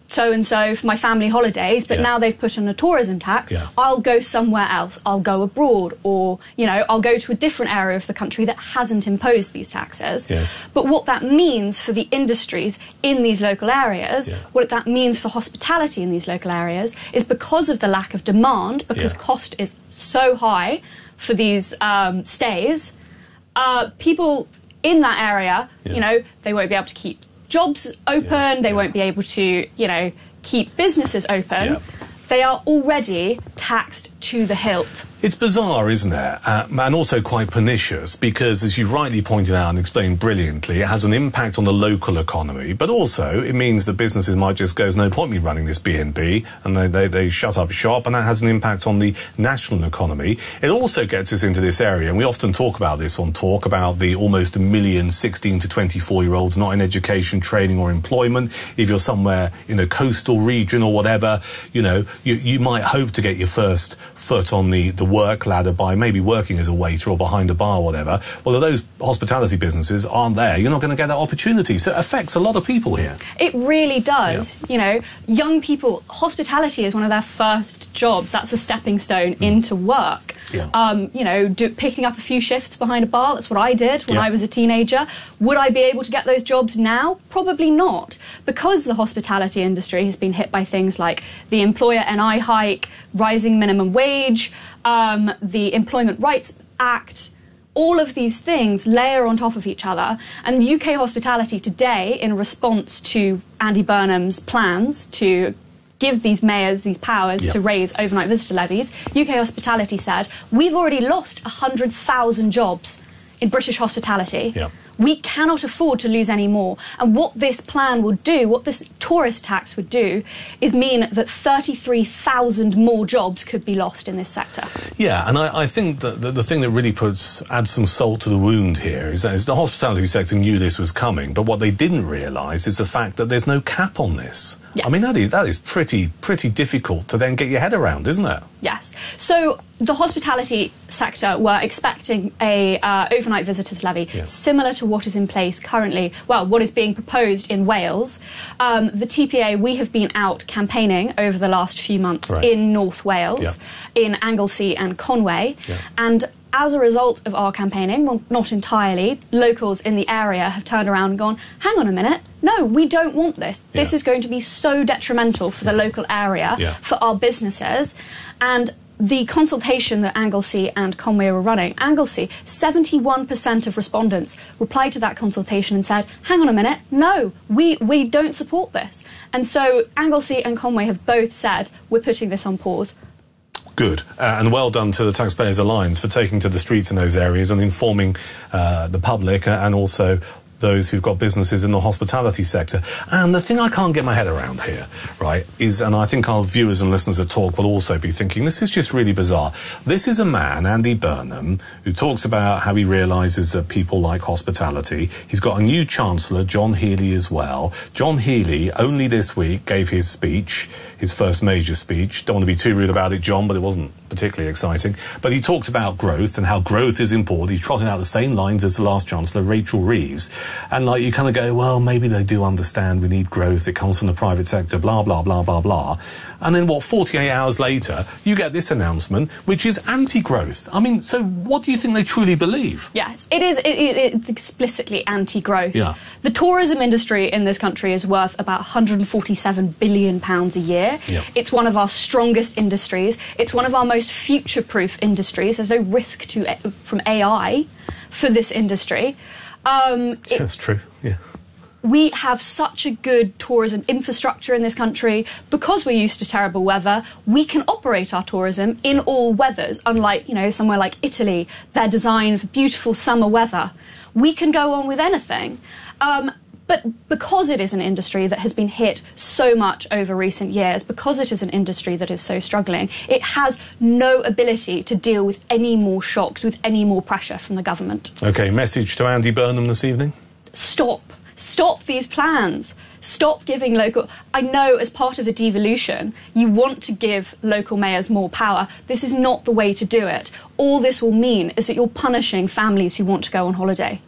so-and-so for my family holidays, but Yeah. now they've put on a tourism tax, Yeah. I'll go somewhere else. I'll go abroad, or, you know, I'll go to a different area of the country that hasn't imposed these taxes. Yes. But what that means for the industries in these local areas, Yeah. what that means for hospitality in these local areas, is because of the lack of demand, because Yeah. cost is so high for these um, stays, uh, people in that area, Yeah. you know, they won't be able to keep jobs open, they won't be able to, you know, keep businesses open. Yeah. They are already taxed to the hilt. It's bizarre, isn't it? Uh, and also quite pernicious because, as you've rightly pointed out and explained brilliantly, it has an impact on the local economy, but also it means that businesses might just go, there's no point me running this B and B, and they, they, they shut up shop, and that has an impact on the national economy. It also gets us into this area, and we often talk about this on Talk, about the almost a million sixteen to twenty-four-year-olds not in education, training or employment. If you're somewhere in a coastal region or whatever, you know, you, you might hope to get your first foot on the, the work ladder by maybe working as a waiter or behind a bar or whatever. Well, if those hospitality businesses aren't there, you're not going to get that opportunity. So it affects a lot of people here. It really does. Yeah. You know, young people, hospitality is one of their first jobs. That's a stepping stone mm. into work. Yeah. Um, you know, do, picking up a few shifts behind a bar, that's what I did when yeah. I was a teenager. Would I be able to get those jobs now? Probably not. Because the hospitality industry has been hit by things like the employer N I hike, rising minimum wage, um, the Employment Rights Act. All of these things layer on top of each other, and U K hospitality today, in response to Andy Burnham's plans to give these mayors these powers yep. to raise overnight visitor levies, U K hospitality said, we've already lost one hundred thousand jobs in British hospitality. Yep. We cannot afford to lose any more. And what this plan would do, what this tourist tax would do, is mean that thirty-three thousand more jobs could be lost in this sector. Yeah, and I, I think that the, the thing that really puts adds some salt to the wound here is that is the hospitality sector knew this was coming, but what they didn't realise is the fact that there's no cap on this. Yeah. I mean, that is that is pretty pretty difficult to then get your head around, isn't it? Yes. So the hospitality sector were expecting a uh, overnight visitors levy yeah. similar to what is in place currently, well, what is being proposed in Wales. Um, the T P A, we have been out campaigning over the last few months right. in North Wales, yeah. in Anglesey and Conway, yeah. and as a result of our campaigning, well, not entirely, locals in the area have turned around and gone, hang on a minute, no, we don't want this. This yeah. is going to be so detrimental for the local area, yeah. for our businesses. And the consultation that Anglesey and Conway were running, Anglesey, seventy-one percent of respondents replied to that consultation and said, hang on a minute, no, we, we don't support this. And so Anglesey and Conway have both said, we're putting this on pause. Good. Uh, and well done to the Taxpayers Alliance for taking to the streets in those areas and informing uh, the public uh, and also those who've got businesses in the hospitality sector. And the thing I can't get my head around here, right, is, and I think our viewers and listeners at Talk will also be thinking, this is just really bizarre. This is a man, Andy Burnham, who talks about how he realises that people like hospitality. He's got a new Chancellor, John Healey, as well. John Healey, only this week, gave his speech, his first major speech. Don't want to be too rude about it, John, but it wasn't particularly exciting. But he talked about growth and how growth is important. He's trotting out the same lines as the last Chancellor, Rachel Reeves. And, like, you kind of go, well, maybe they do understand we need growth. It comes from the private sector, blah, blah, blah, blah, blah. And then, what, forty-eight hours later, you get this announcement, which is anti-growth. I mean, so what do you think they truly believe? Yeah, it is it, it, it's explicitly anti-growth. Yeah. The tourism industry in this country is worth about one hundred forty-seven billion pounds a year. Yeah. It's one of our strongest industries. It's one of our most future-proof industries. There's no risk to from A I for this industry. Um, it, That's true, yeah. We have such a good tourism infrastructure in this country. Because we're used to terrible weather, we can operate our tourism in all weathers, unlike, you know, somewhere like Italy. They're designed for beautiful summer weather. We can go on with anything. Um, but because it is an industry that has been hit so much over recent years, because it is an industry that is so struggling, it has no ability to deal with any more shocks, with any more pressure from the government. OK, message to Andy Burnham this evening? Stop. Stop these plans. Stop giving local... I know as part of the devolution, you want to give local mayors more power. This is not the way to do it. All this will mean is that you're punishing families who want to go on holiday.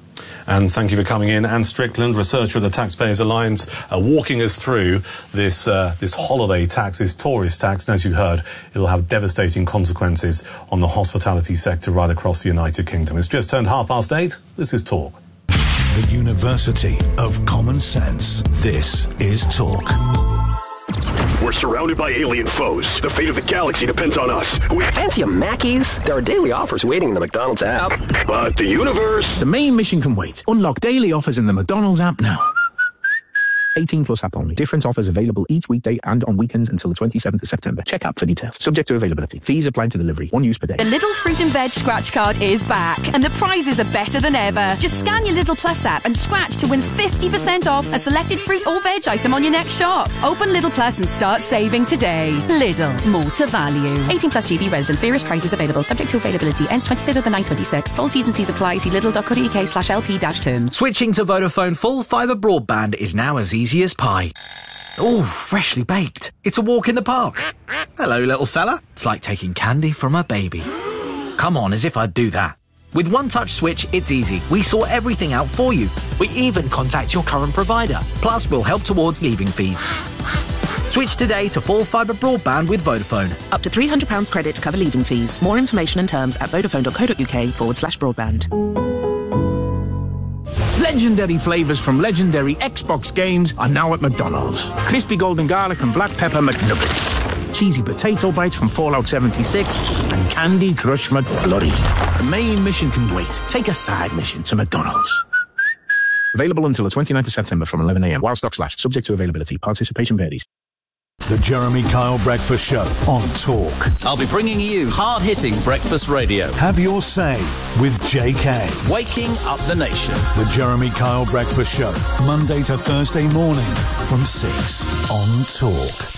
And thank you for coming in. Anne Strickland, researcher of the Taxpayers Alliance, uh, walking us through this uh, this holiday tax, this tourist tax. And as you heard, it'll have devastating consequences on the hospitality sector right across the United Kingdom. It's just turned half past eight. This is Talk. The University of Common Sense. This is Talk. We're surrounded by alien foes. The fate of the galaxy depends on us. We fancy a Mackey's? There are daily offers waiting in the McDonald's app. But the universe... The main mission can wait. Unlock daily offers in the McDonald's app now. eighteen plus app only. Different offers available each weekday and on weekends until the twenty-seventh of September. Check app for details. Subject to availability. Fees apply to delivery. One use per day. The Little Fruit and Veg scratch card is back, and the prizes are better than ever. Just scan your Little Plus app and scratch to win fifty percent off a selected fruit or veg item on your next shop. Open Little Plus and start saving today. Lidl, more to value. eighteen plus G B residents. Various prices available. Subject to availability. Ends twenty-third of the ninth, twenty-six. Full T's and C's apply. See lidl.co.uk slash LP dash terms. Switching to Vodafone full fibre broadband is now as easy as pie. Oh, freshly baked. It's a walk in the park. Hello, little fella. It's like taking candy from a baby. Come on, as if I'd do that. With One Touch Switch, it's easy. We sort everything out for you. We even contact your current provider. Plus, we'll help towards leaving fees. Switch today to full fibre broadband with Vodafone. Up to three hundred pounds credit to cover leaving fees. More information and terms at vodafone.co.uk forward slash broadband. Legendary flavours from legendary Xbox games are now at McDonald's. Crispy golden garlic and black pepper McNuggets. Cheesy potato bites from Fallout seventy-six. And Candy Crush McFlurry. The main mission can wait. Take a side mission to McDonald's. Available until the twenty-ninth of September from eleven a m while stocks last. Subject to availability. Participation varies. The Jeremy Kyle Breakfast Show on Talk. I'll be bringing you hard-hitting breakfast radio. Have your say with J K. Waking up the nation. The Jeremy Kyle Breakfast Show, Monday to Thursday morning from six on Talk.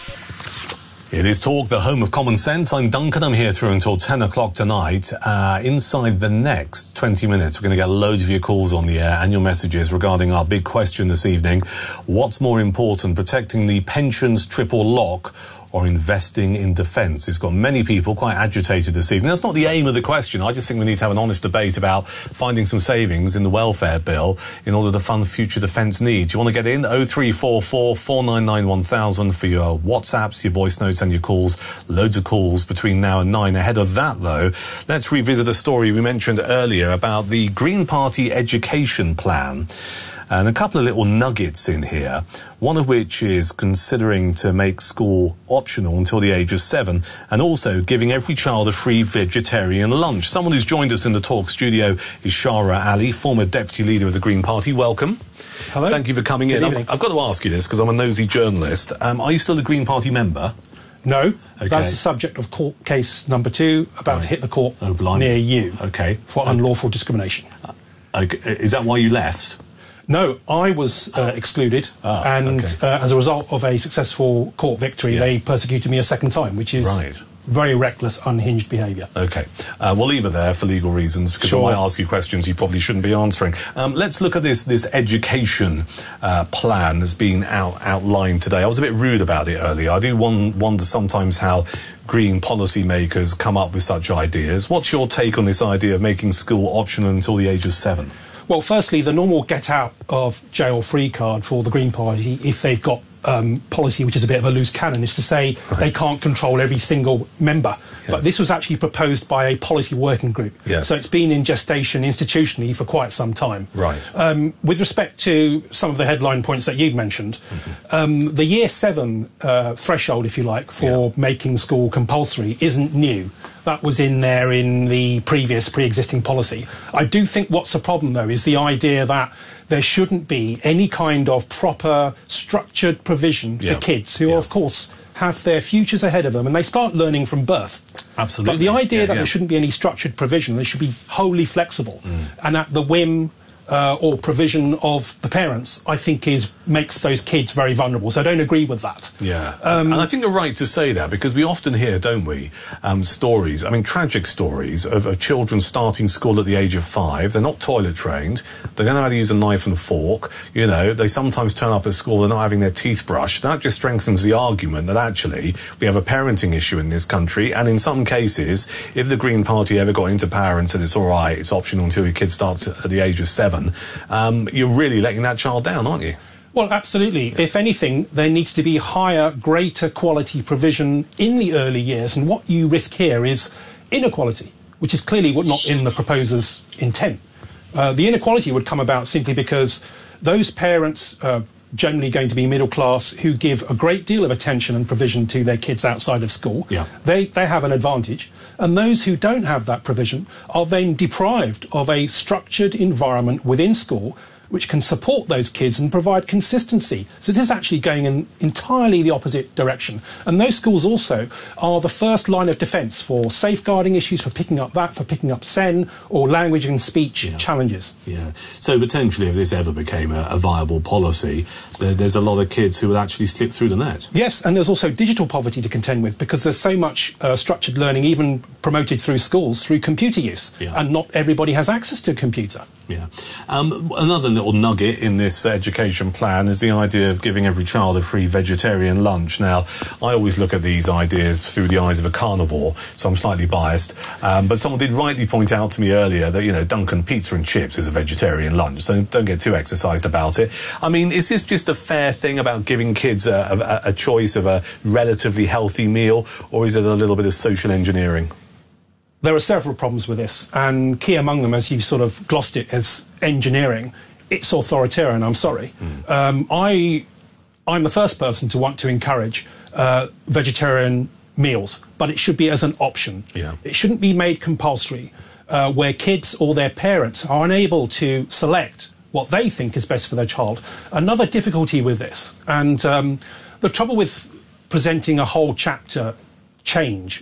It is Talk, the home of common sense. I'm Duncan. I'm here through until ten o'clock tonight. Uh, inside the next twenty minutes, we're going to get loads of your calls on the air and your messages regarding our big question this evening. What's more important, protecting the pensions triple lock or investing in defence? It's got many people quite agitated this evening. That's not the aim of the question. I just think we need to have an honest debate about finding some savings in the welfare bill in order to fund future defence needs. You want to get in? oh three four four, four nine nine, one thousand for your WhatsApps, your voice notes and your calls. Loads of calls between now and nine. Ahead of that, though, let's revisit a story we mentioned earlier about the Green Party education plan. And a couple of little nuggets in here, one of which is considering to make school optional until the age of seven, and also giving every child a free vegetarian lunch. Someone who's joined us in the Talk studio is Shara Ali, former deputy leader of the Green Party. Welcome. Hello. Thank you for coming Good in. evening. I've, I've got to ask you this because I'm a nosy journalist. Um, are you still a Green Party member? No, Okay. that's the subject of court case number two, about Right. to hit the court Oh, blimey. near you Okay. for unlawful discrimination. Okay. Is that why you left? No, I was uh, excluded, Ah, and okay. uh, as a result of a successful court victory, Yeah. they persecuted me a second time, which is Right. very reckless, unhinged behaviour. Okay. Uh, we'll leave it there for legal reasons because Sure. I might ask you questions you probably shouldn't be answering. Um, let's look at this this education uh, plan that's been out, outlined today. I was a bit rude about it earlier. I do one, wonder sometimes how green policymakers come up with such ideas. What's your take on this idea of making school optional until the age of seven? Well, firstly, the normal get out of jail free card for the Green Party, if they've got um, policy which is a bit of a loose cannon, is to say right. they can't control every single member. Yeah. But this was actually proposed by a policy working group. Yeah. So it's been in gestation institutionally for quite some time. Right. Um, with respect to some of the headline points that you've mentioned, mm-hmm. um, the year seven uh, threshold, if you like, for yeah. making school compulsory isn't new. That was in there in the previous pre-existing policy. I do think what's the problem, though, is the idea that there shouldn't be any kind of proper structured provision yeah. for kids who, yeah. of course, have their futures ahead of them and they start learning from birth. Absolutely. But the idea yeah, that yeah. there shouldn't be any structured provision, there should be wholly flexible mm. and at the whim Uh, or provision of the parents, I think is makes those kids very vulnerable. So I don't agree with that. Yeah, Um, and I think you're right to say that because we often hear, don't we, um, stories, I mean, tragic stories of, of children starting school at the age of five. They're not toilet trained. They don't know how to use a knife and a fork. You know, they sometimes turn up at school, they're not having their teeth brushed. That just strengthens the argument that actually we have a parenting issue in this country. And in some cases, if the Green Party ever got into power and said it's all right, it's optional until your kid starts at the age of seven, happen, um, you're really letting that child down, aren't you? Well, absolutely. If anything, there needs to be higher, greater quality provision in the early years, and what you risk here is inequality, which is clearly what not in the proposer's intent. Uh, the inequality would come about simply because those parents, uh, generally going to be middle class, who give a great deal of attention and provision to their kids outside of school, yeah. they, they have an advantage. And those who don't have that provision are then deprived of a structured environment within school which can support those kids and provide consistency. So this is actually going in entirely the opposite direction. And those schools also are the first line of defence for safeguarding issues, for picking up that, for picking up S E N or language and speech yeah. challenges. Yeah. So potentially, if this ever became a, a viable policy, there, there's a lot of kids who would actually slip through the net. Yes, and there's also digital poverty to contend with, because there's so much uh, structured learning, even promoted through schools, through computer use. Yeah. And not everybody has access to a computer. Yeah. Um, another little nugget in this education plan is the idea of giving every child a free vegetarian lunch. Now, I always look at these ideas through the eyes of a carnivore, so I'm slightly biased. Um, but someone did rightly point out to me earlier that, you know, Duncan Pizza and Chips is a vegetarian lunch, so don't get too exercised about it. I mean, is this just a fair thing about giving kids a, a, a choice of a relatively healthy meal, or is it a little bit of social engineering? There are several problems with this, and key among them, as you've sort of glossed it as engineering, it's authoritarian, I'm sorry. Mm. Um, I, I'm the first person to want to encourage uh, vegetarian meals, but it should be as an option. Yeah. It shouldn't be made compulsory, uh, where kids or their parents are unable to select what they think is best for their child. Another difficulty with this, and um, the trouble with presenting a whole chapter change,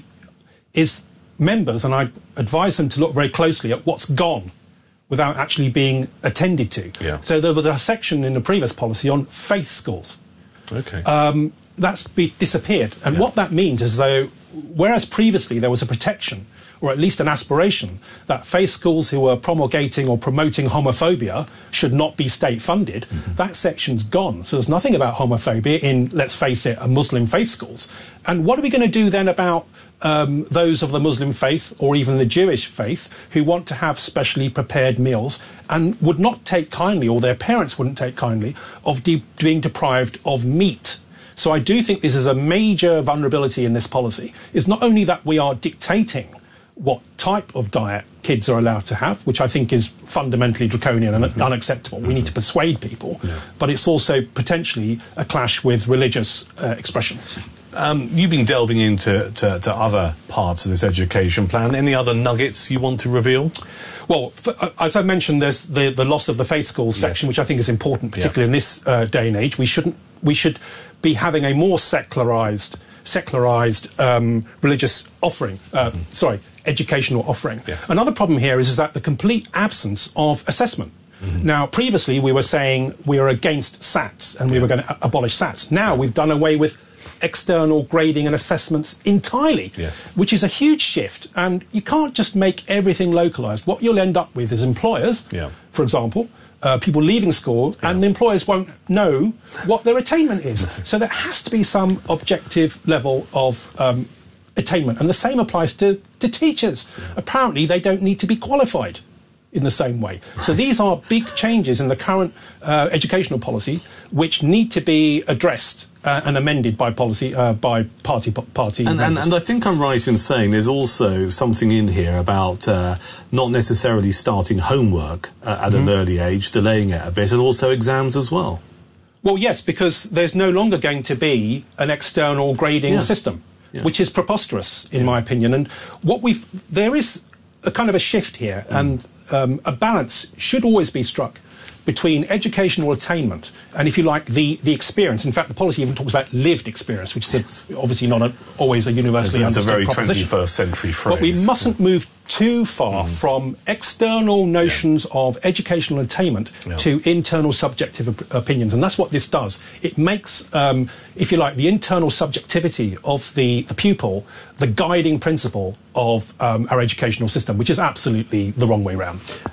is members, and I advise them to look very closely at what's gone without actually being attended to. Yeah. So there was a section in the previous policy on faith schools. Okay. Um, that's be disappeared. And yeah. what that means is, though, whereas previously there was a protection, or at least an aspiration, that faith schools who were promulgating or promoting homophobia should not be state-funded, mm-hmm. that section's gone. So there's nothing about homophobia in, let's face it, a Muslim faith schools. And what are we going to do then about um, those of the Muslim faith or even the Jewish faith who want to have specially prepared meals and would not take kindly, or their parents wouldn't take kindly, of de- being deprived of meat? So I do think this is a major vulnerability in this policy. It's not only that we are dictating what type of diet kids are allowed to have, which I think is fundamentally draconian and mm-hmm. unacceptable. We need to persuade people, yeah. but it's also potentially a clash with religious uh, expression. Um, you've been delving into to, to other parts of this education plan. Any other nuggets you want to reveal? Well, f- as I mentioned, there's the, the loss of the faith schools section, yes. which I think is important, particularly yeah. in this uh, day and age. We shouldn't. We should be having a more secularised, secularised um, religious offering. Uh, mm-hmm. Sorry. educational offering. Yes. Another problem here is, is that the complete absence of assessment. Mm-hmm. Now, previously we were saying we were against S A Ts and we yeah. were going to abolish S A Ts. Now we've done away with external grading and assessments entirely, yes. which is a huge shift. And you can't just make everything localised. What you'll end up with is employers, yeah. for example, uh, people leaving school, yeah. and the employers won't know what their attainment is. So there has to be some objective level of um, attainment, and the same applies to, to teachers. Yeah. Apparently they don't need to be qualified in the same way. So these are big changes in the current uh, educational policy which need to be addressed uh, and amended by policy uh, by party party and, and, and I think I'm right in saying there's also something in here about uh, not necessarily starting homework uh, at mm-hmm. an early age, delaying it a bit, and also exams as well. Well, yes, because there's no longer going to be an external grading yeah. system. Yeah. Which is preposterous, in yeah. my opinion. And what we've there is a kind of a shift here, mm. and um, a balance should always be struck between educational attainment and, if you like, the, the experience. In fact, the policy even talks about lived experience, which is a, obviously not a, always a universally it's, it's understood a very proposition. twenty-first century phrase. But we mustn't yeah. move too far mm. from external notions yeah. of educational attainment yeah. to internal subjective op- opinions. And that's what this does. It makes, um, if you like, the internal subjectivity of the, the pupil the guiding principle of um, our educational system, which is absolutely the wrong way round.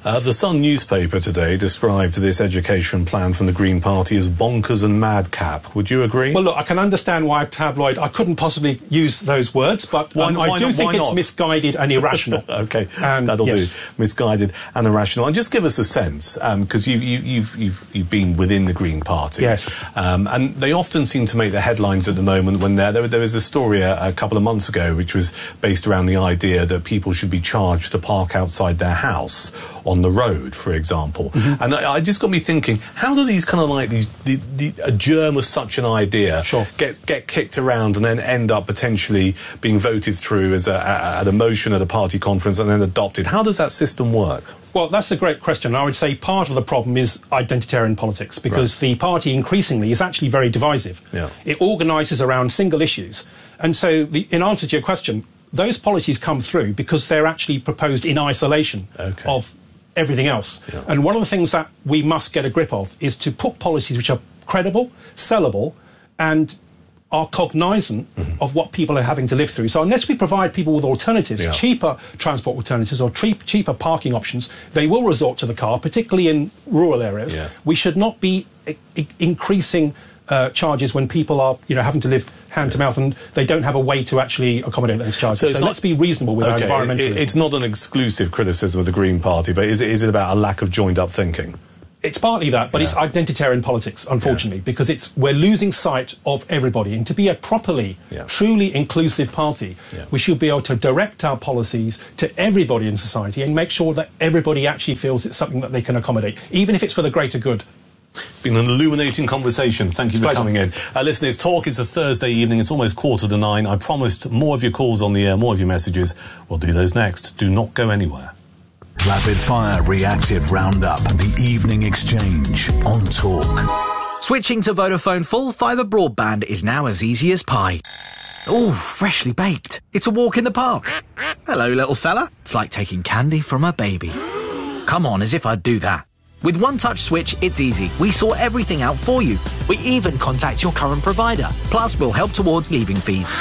Uh, the Sun newspaper today described this education plan from the Green Party as bonkers and madcap. Would you agree? Well, look, I can understand why a tabloid... I couldn't possibly use those words, but why, um, why I do not, think it's not? misguided and irrational. OK, um, that'll yes. do. Misguided and irrational. And just give us a sense, because um, you, you, you've, you've, you've been within the Green Party. Yes. Um, and they often seem to make the headlines at the moment when there, there, there was a story a, a couple of months ago which was based around the idea that people should be charged to park outside their house on the road, for example. Mm-hmm. And I, I just got me thinking, how do these kind of like these the, the, a germ of such an idea sure. get get kicked around and then end up potentially being voted through as a, a, a motion at a party conference and then adopted? How does that system work? Well, that's a great question. I would say part of the problem is identitarian politics, because right. the party increasingly is actually very divisive. Yeah. It organises around single issues. And so, the, in answer to your question, those policies come through because they're actually proposed in isolation okay. of everything else. Yeah. And one of the things that we must get a grip of is to put policies which are credible, sellable, and are cognizant mm-hmm. of what people are having to live through. So unless we provide people with alternatives, yeah. cheaper transport alternatives or cheap, cheaper parking options, they will resort to the car, particularly in rural areas. Yeah. We should not be I- I- increasing uh, charges when people are, you know, having to live hand to mouth and they don't have a way to actually accommodate those charges. So, so not, let's be reasonable with okay, our environmentalism. It, it's not an exclusive criticism of the Green Party, but is it, is it about a lack of joined-up thinking? It's partly that, but yeah. it's identitarian politics, unfortunately, yeah. because it's we're losing sight of everybody. And to be a properly, yeah. truly inclusive party, yeah. we should be able to direct our policies to everybody in society and make sure that everybody actually feels it's something that they can accommodate, even if it's for the greater good. It's been an illuminating conversation. Thank you it's for pleasure. coming in. Uh, listeners, talk. It's a Thursday evening. It's almost quarter to nine. I promised more of your calls on the air, more of your messages. We'll do those next. Do not go anywhere. Rapid Fire Reactive Roundup, the evening exchange on Talk. Switching to Vodafone full fibre broadband is now as easy as pie. Ooh, freshly baked. It's a walk in the park. Hello, little fella. It's like taking candy from a baby. Come on, as if I'd do that. With One Touch Switch, it's easy. We sort everything out for you. We even contact your current provider. Plus, we'll help towards leaving fees.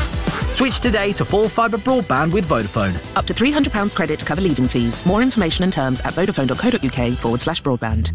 Switch today to full fibre broadband with Vodafone. Up to three hundred pounds credit to cover leaving fees. More information and terms at vodafone.co.uk forward slash broadband.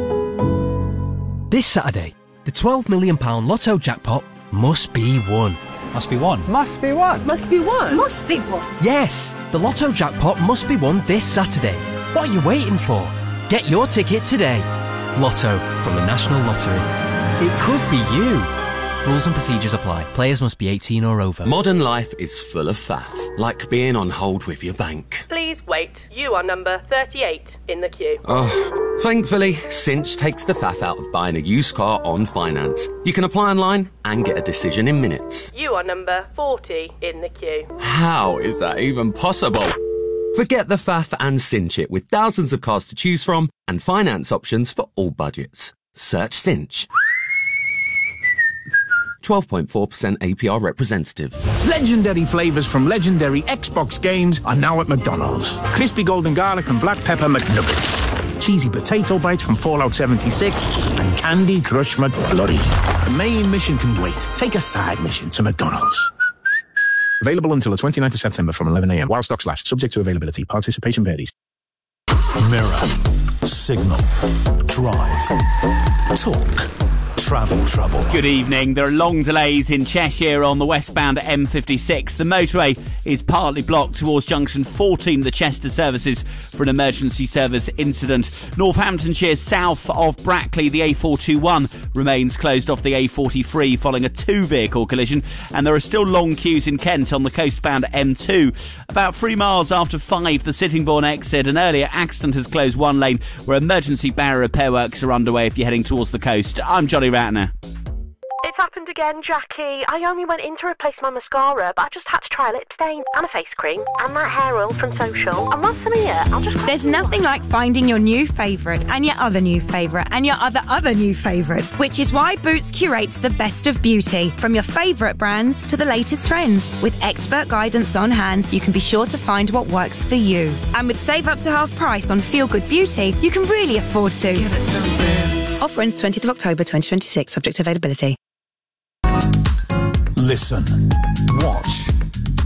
This Saturday, the twelve million pounds Lotto jackpot must be won. Must be won. Must be won. Must be won. Must be won. Yes, the Lotto jackpot must be won this Saturday. What are you waiting for? Get your ticket today. Lotto from the National Lottery. It could be you. Rules and procedures apply. Players must be eighteen or over. Modern life is full of faff, like being on hold with your bank. Please wait. You are number thirty-eight in the queue. Oh, thankfully, Cinch takes the faff out of buying a used car on finance. You can apply online and get a decision in minutes. You are number forty in the queue. How is that even possible? Forget the faff and Cinch it with thousands of cars to choose from and finance options for all budgets. Search Cinch. twelve point four percent A P R representative. Legendary flavours from legendary Xbox games are now at McDonald's. Crispy golden garlic and black pepper McNuggets. Cheesy potato bites from Fallout seventy-six and Candy Crush McFlurry. The main mission can wait. Take a side mission to McDonald's. Available until the twenty-ninth of September from eleven a m while stocks last. Subject to availability. Participation varies. Mirror, Signal, Drive, Talk, Travel Trouble. Good evening. There are long delays in Cheshire on the westbound M fifty-six. The motorway is partly blocked towards junction fourteen, the Chester services, for an emergency service incident. Northamptonshire south of Brackley, the A four twenty-one remains closed off the A forty-three following a two-vehicle collision, and there are still long queues in Kent on the coastbound M two. About three miles after five, the Sittingbourne exit, an earlier accident has closed one lane where emergency barrier repair works are underway if you're heading towards the coast. I'm Johnny Ratner. It's happened again, Jackie. I only went in to replace my mascara, but I just had to try a lip stain and a face cream and that hair oil from Social. And once I'm here, I'll just... There's nothing like finding your new favourite and your other new favourite and your other other new favourite, which is why Boots curates the best of beauty, from your favourite brands to the latest trends. With expert guidance on hand, so you can be sure to find what works for you. And with save up to half price on Feel Good Beauty, you can really afford to. Give it some Boots. Offer ends twentieth of October twenty twenty-six, subject to availability. Listen, watch,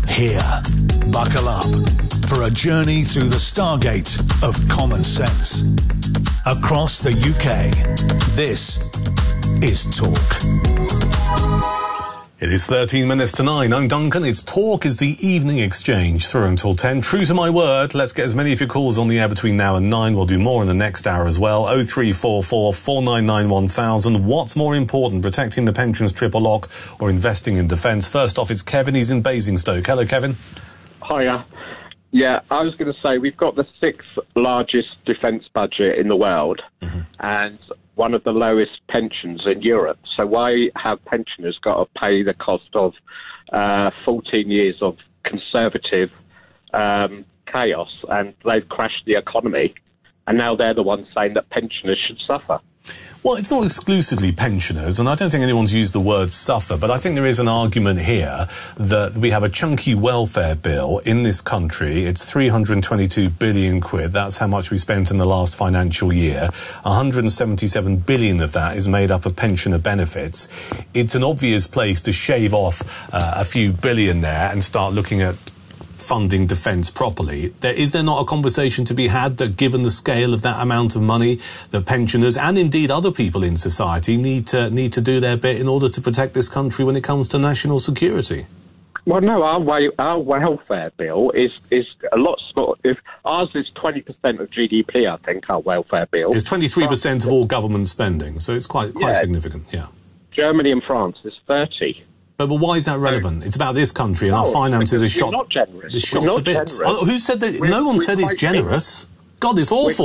Here, buckle up for a journey through the stargate of common sense. Across the U K, this is Talk. It is thirteen minutes to nine. I'm Duncan. It's Talk is the evening exchange through until ten. True to my word, let's get as many of your calls on the air between now and nine. We'll do more in the next hour as well. oh three four four, four nine nine, one thousand. What's more important, protecting the pensions triple lock or investing in defence? First off, it's Kevin. He's in Basingstoke. Hello, Kevin. Hiya. Yeah, I was going to say we've got the sixth largest defence budget in the world, mm-hmm. and one of the lowest pensions in Europe. So why have pensioners got to pay the cost of uh, fourteen years of conservative um, chaos, and they've crashed the economy, and now they're the ones saying that pensioners should suffer? Well, it's not exclusively pensioners, and I don't think anyone's used the word suffer, but I think there is an argument here that we have a chunky welfare bill in this country. It's three hundred twenty-two billion quid. That's how much we spent in the last financial year. one hundred seventy-seven billion of that is made up of pensioner benefits. It's an obvious place to shave off uh, a few billion there and start looking at funding defence properly. There, is there not a conversation to be had that, given the scale of that amount of money, that pensioners and indeed other people in society need to need to do their bit in order to protect this country when it comes to national security? Well, no, our wa- our welfare bill is is a lot smaller. If ours is twenty percent of G D P, I think our welfare bill. It's twenty-three percent of all government spending, so it's quite quite Yeah. significant. Yeah. Germany and France is thirty. But, but why is that relevant? It's about this country, and No, our finances are because shot. we're not generous. They're shot We're to not bits. generous. Oh, who said that? We're- no one we're said it's quite generous. God, it's awful.